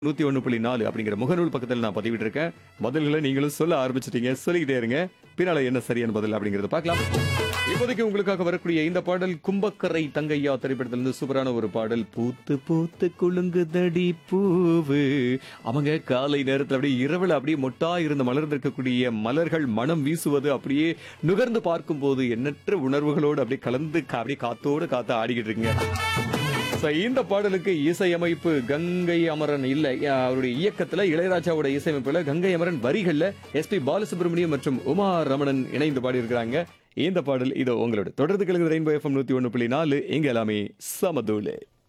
101.4 அப்படிங்கிற முகநூல் பக்கத்தில் நான் பதிவிட்டு இருக்கேன். பதில்களை நீங்களும் சொல்ல ஆரம்பிச்சிட்டீங்க. சொல்லிக்கிட்டே இருங்க. பின்னால என்ன சரியான பதில் அப்படிங்கறத பார்க்கலாம். இப்போதைக்கு உங்களுக்காக வரக்கூடிய இந்த பாடல் கும்பக்கரை தங்கையா திரைப்படத்திலிருந்து சூப்பரான ஒரு பாடல். பூத்து பூத்து குலுங்குதடி பூவு. அவங்க காலை நேரத்துல அப்படியே இரவுல அப்படியே மொட்டா இருந்து மலர்ந்திருக்கக்கூடிய மலர்கள் மனம் வீசுவது அப்படியே நுகர்ந்து பார்க்கும்போது எண்ணற்ற உணர்வுகளோடு அப்படியே கலந்து அப்படியே காத்தோடு காத்து ஆடிக்கிட்டு இருக்குங்க. So, இந்த பாடலுக்கு இசையமைப்பு கங்கை அமரன் இல்ல அவருடைய இயக்கத்துல இளையராஜாவோட இசையமைப்புல கங்கை அமரன் வரிகள்ல எஸ்பி பாலசுப்ரமணியம் மற்றும் உமா ரமணன் இணைந்து பாடி இருக்கிறாங்க. இந்த பாடல் இதோ உங்களோட தொடர்ந்து கேளுங்க ரெயின்போ FM 101.4 இங்க எல்லாமே சமதூளு.